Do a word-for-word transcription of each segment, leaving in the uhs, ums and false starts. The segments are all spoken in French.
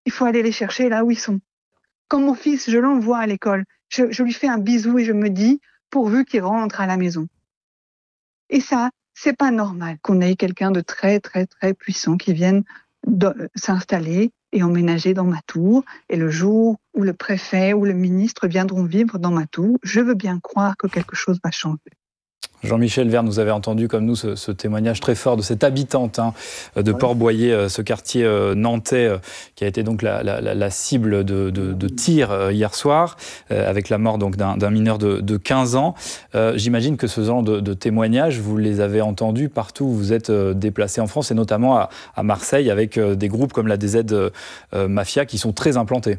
il faut aller les chercher là où ils sont. Quand mon fils, je l'envoie à l'école, je, je lui fais un bisou et je me dis, pourvu qu'il rentre à la maison. Et ça, c'est pas normal qu'on ait quelqu'un de très, très, très puissant qui vienne de, s'installer et emménager dans ma tour. Et le jour où le préfet ou le ministre viendront vivre dans ma tour, je veux bien croire que quelque chose va changer. Jean-Michel Verne, vous avez entendu comme nous ce, ce témoignage très fort de cette habitante hein, de Port-Boyer, ce quartier euh, nantais euh, qui a été donc la, la, la cible de, de, de tirs euh, hier soir, euh, avec la mort donc d'un, d'un mineur de, de quinze ans. Euh, j'imagine que ce genre de, de témoignages, vous les avez entendus partout où vous êtes euh, déplacés en France, et notamment à, à Marseille, avec euh, des groupes comme la D Z euh, Mafia qui sont très implantés.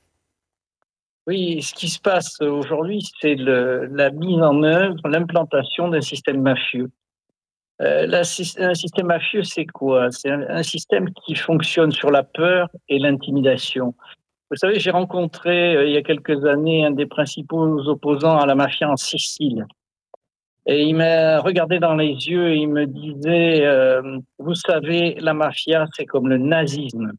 Oui, ce qui se passe aujourd'hui, c'est le, la mise en œuvre, l'implantation d'un système mafieux. Euh, la, un système mafieux, c'est quoi? C'est un, un système qui fonctionne sur la peur et l'intimidation. Vous savez, j'ai rencontré euh, il y a quelques années un des principaux opposants à la mafia en Sicile. Et il m'a regardé dans les yeux et il me disait, euh, vous savez, la mafia, c'est comme le nazisme.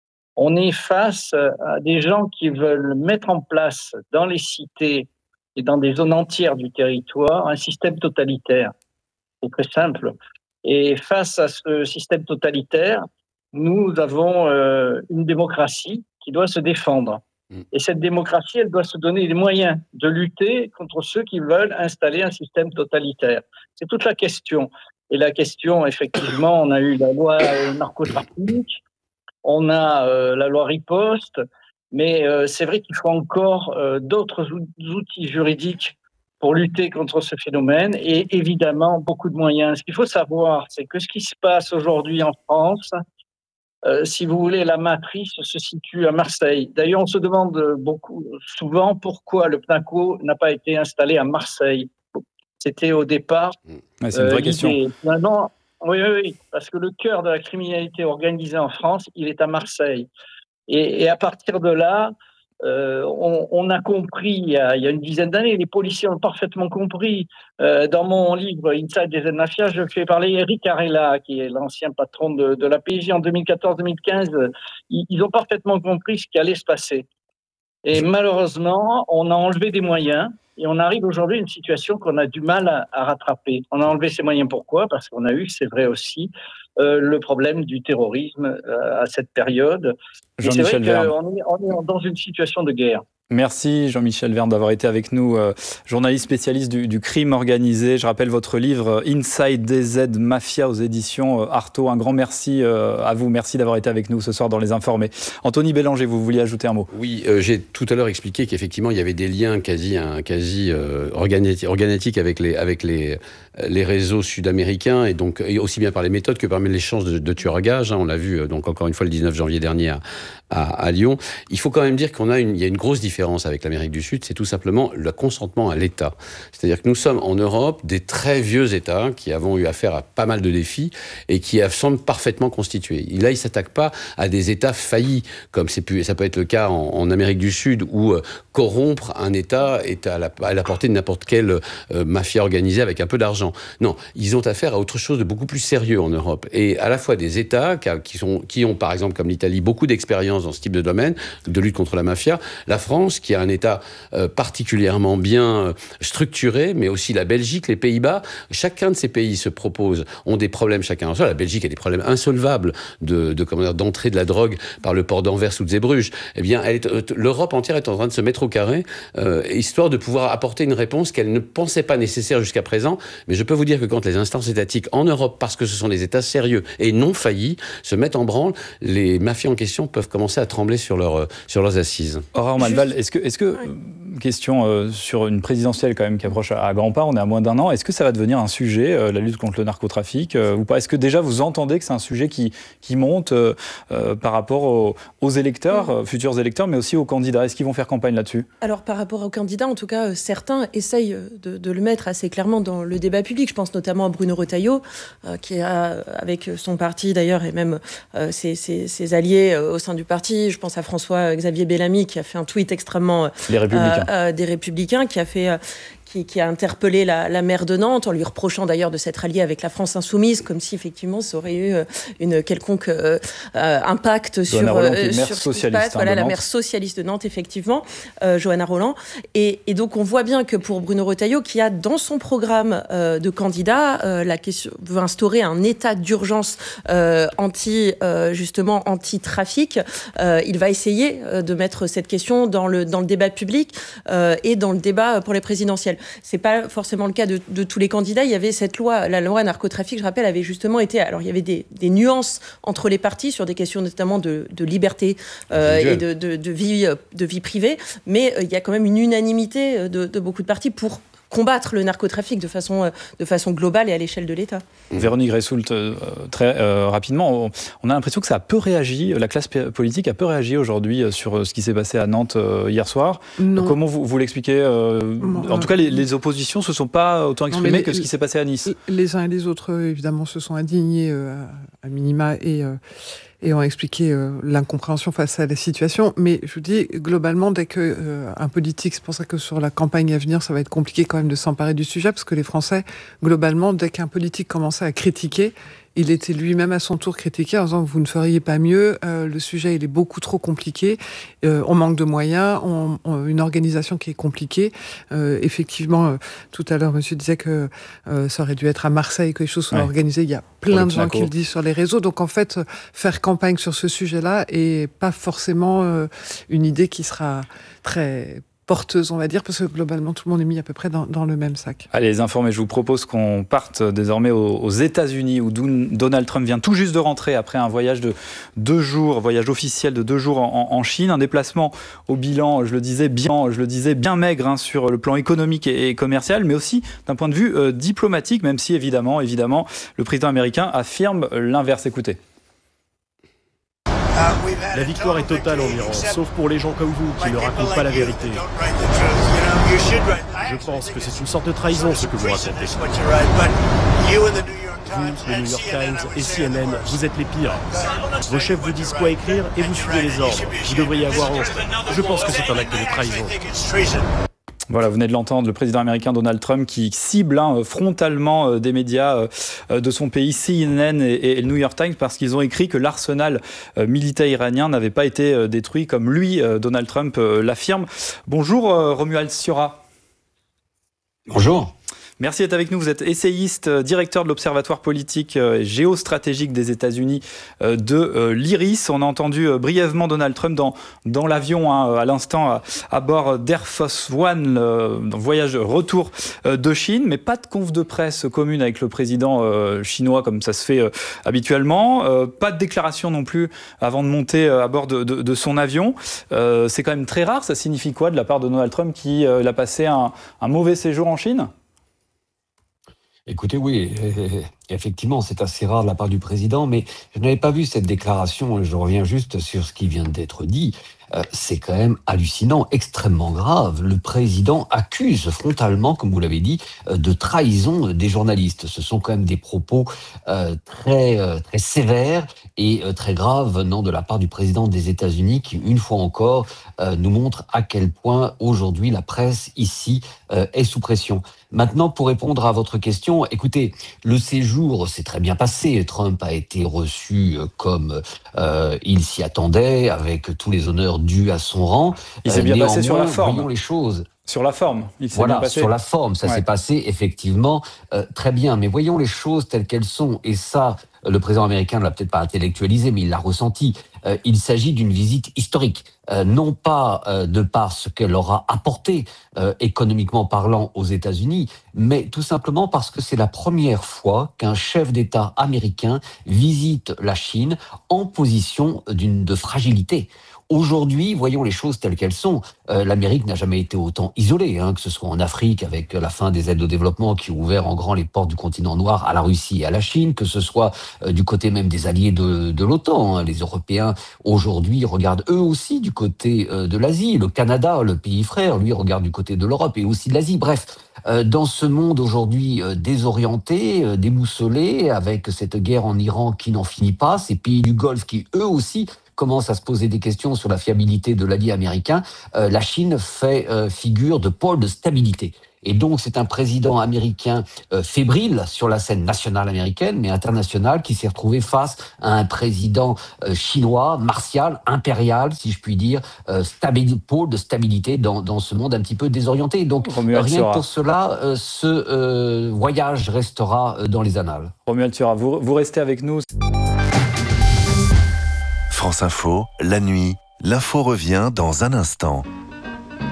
On est face à des gens qui veulent mettre en place dans les cités et dans des zones entières du territoire un système totalitaire. C'est très simple. Et face à ce système totalitaire, nous avons euh, une démocratie qui doit se défendre. Et cette démocratie, elle doit se donner les moyens de lutter contre ceux qui veulent installer un système totalitaire. C'est toute la question. Et la question, effectivement, on a eu la loi narcotrafic, on a euh, la loi riposte, mais euh, c'est vrai qu'il faut encore euh, d'autres outils juridiques pour lutter contre ce phénomène et évidemment beaucoup de moyens. Ce qu'il faut savoir, c'est que ce qui se passe aujourd'hui en France, euh, si vous voulez, la matrice se situe à Marseille. D'ailleurs, on se demande beaucoup, souvent pourquoi le PNACO n'a pas été installé à Marseille. C'était au départ... Ouais, c'est une vraie euh, question. Maintenant, Oui, oui, oui, parce que le cœur de la criminalité organisée en France, il est à Marseille. Et, et à partir de là, euh, on, on a compris, il y a, il y a une dizaine d'années, les policiers ont parfaitement compris. Euh, dans mon livre « Inside D Z Mafia », je fais parler Eric Arella, qui est l'ancien patron de, de la P J en deux mille quatorze deux mille quinze. Ils, ils ont parfaitement compris ce qui allait se passer. Et malheureusement, on a enlevé des moyens. Et on arrive aujourd'hui à une situation qu'on a du mal à, à rattraper. On a enlevé ces moyens, pourquoi? Parce qu'on a eu, c'est vrai aussi, euh, le problème du terrorisme euh, à cette période. Jean-Michel Verne. On est, on est dans une situation de guerre. Merci Jean-Michel Verne d'avoir été avec nous, euh, journaliste spécialiste du, du crime organisé. Je rappelle votre livre Inside D Z Mafia aux éditions euh, Artaud. Un grand merci euh, à vous. Merci d'avoir été avec nous ce soir dans Les Informés. Anthony Bélanger, vous vouliez ajouter un mot? Oui, euh, j'ai tout à l'heure expliqué qu'effectivement il y avait des liens quasi, hein, quasi euh, organétiques avec les, avec les, les réseaux sud-américains, et donc et aussi bien par les méthodes que par l'échange de, de tueurs à gages. Hein. On l'a vu donc encore une fois le dix-neuf janvier dernier à, à, à Lyon. Il faut quand même dire qu'on a une, il y a une grosse différence avec l'Amérique du Sud, c'est tout simplement le consentement à l'État. C'est-à-dire que nous sommes en Europe des très vieux États qui avons eu affaire à pas mal de défis et qui semblent parfaitement constitués. Et là, ils ne s'attaquent pas à des États faillis, comme c'est pu, ça peut être le cas en, en Amérique du Sud, où euh, corrompre un État est à la, à la portée de n'importe quelle euh, mafia organisée avec un peu d'argent. Non, ils ont affaire à autre chose de beaucoup plus sérieux en Europe. Et à la fois des États qui, sont, qui ont, par exemple, comme l'Italie, beaucoup d'expérience dans ce type de domaine, de lutte contre la mafia. La France, qui a un État euh, particulièrement bien structuré, mais aussi la Belgique, les Pays-Bas. Chacun de ces pays se propose, ont des problèmes chacun en soi. La Belgique a des problèmes insolvables de, de comment dire, d'entrée de la drogue par le port d'Anvers ou de Zeebrugge. Eh bien, elle est, l'Europe entière est en train de se mettre au carré, euh, histoire de pouvoir apporter une réponse qu'elle ne pensait pas nécessaire jusqu'à présent. Mais je peux vous dire que quand les instances étatiques en Europe, parce que ce sont des États sérieux et non faillis, se mettent en branle, les mafias en question peuvent commencer à trembler sur, leur, sur leurs assises. Aurore Malval, est-ce que, est-ce que oui. question euh, sur une présidentielle quand même qui approche à, à grands pas, on est à moins d'un an, est-ce que ça va devenir un sujet, euh, la lutte contre le narcotrafic euh, ou pas? Est-ce que déjà vous entendez que c'est un sujet qui, qui monte euh, euh, par rapport aux, aux électeurs, oui. euh, futurs électeurs, mais aussi aux candidats? Est-ce qu'ils vont faire campagne là-dessus? Alors par rapport aux candidats, en tout cas, euh, certains essayent de, de le mettre assez clairement dans le débat public. Je pense notamment à Bruno Retailleau, euh, qui a, avec son parti d'ailleurs, et même euh, ses, ses, ses alliés euh, au sein du parti, je pense à François-Xavier Bellamy, qui a fait un tweet extrêmement... Les Républicains. Euh, euh, des Républicains, qui a fait... Euh, qui, qui a interpellé la, la maire de Nantes en lui reprochant d'ailleurs de s'être alliée avec la France insoumise, comme si effectivement ça aurait eu une quelconque euh, impact sur, euh, sur ce qui se passe. Voilà, la maire socialiste de Nantes, effectivement, euh, Johanna Rolland. Et, et donc on voit bien que pour Bruno Retailleau, qui a dans son programme euh, de candidat euh, la question, veut instaurer un état d'urgence euh, anti, euh, justement anti-trafic, euh, il va essayer euh, de mettre cette question dans le, dans le débat public euh, et dans le débat pour les présidentielles. C'est pas forcément le cas de, de tous les candidats. Il y avait cette loi, la loi narcotrafic, je rappelle, avait justement été... Alors, il y avait des, des nuances entre les partis sur des questions notamment de, de liberté euh, et de, de, de, vie, de vie privée, mais euh, il y a quand même une unanimité de, de beaucoup de partis pour combattre le narcotrafic de façon, de façon globale et à l'échelle de l'État. Véronique Ressoult, euh, très euh, rapidement, on, on a l'impression que ça a peu réagi, la classe politique a peu réagi aujourd'hui sur ce qui s'est passé à Nantes euh, hier soir. Non. Comment vous, vous l'expliquez euh, bon, En tout cas, les, les oppositions ne se sont pas autant exprimées non, les, que ce qui s'est passé à Nice. Les uns et les autres, évidemment, se sont indignés euh, à minima et... Euh, et ont expliqué euh, l'incompréhension face à la situation. Mais je vous dis, globalement, dès que euh, un politique, c'est pour ça que sur la campagne à venir, ça va être compliqué quand même de s'emparer du sujet, parce que les Français, globalement, dès qu'un politique commençait à critiquer, il était lui-même à son tour critiqué en disant que vous ne feriez pas mieux, euh, le sujet il est beaucoup trop compliqué, euh, on manque de moyens, on, on, une organisation qui est compliquée. Euh, effectivement, euh, tout à l'heure, monsieur disait que euh, ça aurait dû être à Marseille que les choses soient ouais. organisées. Il y a plein de gens qui le disent sur les réseaux. Donc en fait, faire campagne sur ce sujet-là est pas forcément euh, une idée qui sera très porteuse, on va dire, parce que globalement, tout le monde est mis à peu près dans, dans le même sac. Allez, les informés, je vous propose qu'on parte désormais aux, aux États-Unis, où Donald Trump vient tout juste de rentrer après un voyage de deux jours, voyage officiel de deux jours en, en Chine, un déplacement au bilan, je le disais, bien, je le disais, bien maigre hein, sur le plan économique et, et commercial, mais aussi d'un point de vue euh, diplomatique, même si évidemment, évidemment, le président américain affirme l'inverse. Écoutez. La victoire est totale en Iran, sauf pour les gens comme vous qui ne racontent pas la vérité. Je pense que c'est une sorte de trahison ce que vous racontez. Vous, le New York Times et C N N, vous êtes les pires. Vos chefs vous disent quoi écrire et vous suivez les ordres. Vous devriez avoir honte. Je pense que c'est un acte de trahison. Voilà, vous venez de l'entendre, le président américain Donald Trump qui cible hein, frontalement euh, des médias euh, de son pays, C N N et, et le New York Times, parce qu'ils ont écrit que l'arsenal euh, militaire iranien n'avait pas été euh, détruit comme lui, euh, Donald Trump, euh, l'affirme. Bonjour euh, Romuald Siora. Bonjour. Merci d'être avec nous. Vous êtes essayiste, directeur de l'Observatoire politique et géostratégique des États-Unis de l'Iris. On a entendu brièvement Donald Trump dans, dans l'avion hein, à l'instant à, à bord d'Air Force One, dans le voyage retour de Chine, mais pas de conf de presse commune avec le président euh, chinois comme ça se fait euh, habituellement. Euh, pas de déclaration non plus avant de monter à bord de, de, de son avion. Euh, c'est quand même très rare. Ça signifie quoi de la part de Donald Trump qui euh, a passé un, un mauvais séjour en Chine ? Écoutez, oui, effectivement, c'est assez rare de la part du président, mais je n'avais pas vu cette déclaration, je reviens juste sur ce qui vient d'être dit. Euh, c'est quand même hallucinant, extrêmement grave. Le président accuse frontalement, comme vous l'avez dit, euh, de trahison des journalistes. Ce sont quand même des propos euh, très euh, très sévères et euh, très graves venant de la part du président des États-Unis, qui une fois encore euh, nous montre à quel point aujourd'hui la presse ici euh, est sous pression. Maintenant, pour répondre à votre question, écoutez, le séjour s'est très bien passé. Trump a été reçu comme euh, il s'y attendait, avec tous les honneurs dus à son rang. Il s'est bien Néanmoins, passé sur la forme. Voyons les choses. Sur la forme, il s'est voilà, bien passé. Sur la forme, ça ouais. s'est passé effectivement euh, très bien. Mais voyons les choses telles qu'elles sont. Et ça, le président américain ne l'a peut-être pas intellectualisé, mais il l'a ressenti. Euh, il s'agit d'une visite historique. Euh, non pas euh, de par ce qu'elle aura apporté euh, économiquement parlant aux États-Unis, mais tout simplement parce que c'est la première fois qu'un chef d'État américain visite la Chine en position d'une de fragilité. Aujourd'hui, voyons les choses telles qu'elles sont. Euh, L'Amérique n'a jamais été autant isolée, hein, que ce soit en Afrique avec la fin des aides au développement qui ont ouvert en grand les portes du continent noir à la Russie et à la Chine, que ce soit euh, du côté même des alliés de, de l'OTAN. Hein. Les Européens, aujourd'hui, regardent eux aussi du côté euh, de l'Asie. Le Canada, le pays frère, lui, regarde du côté de l'Europe et aussi de l'Asie. Bref, euh, dans ce monde aujourd'hui euh, désorienté, euh, déboussolé, avec cette guerre en Iran qui n'en finit pas, ces pays du Golfe qui, eux aussi, commence à se poser des questions sur la fiabilité de l'allié américain, euh, la Chine fait euh, figure de pôle de stabilité. Et donc, c'est un président américain euh, fébrile sur la scène nationale américaine, mais internationale, qui s'est retrouvé face à un président euh, chinois, martial, impérial, si je puis dire, euh, stabil, pôle de stabilité dans, dans ce monde un petit peu désorienté. Donc, Romuald rien Thuras. que pour cela, euh, ce euh, voyage restera euh, dans les annales. Romuald Thuras, vous, vous restez avec nous. France Info, la nuit, l'info revient dans un instant.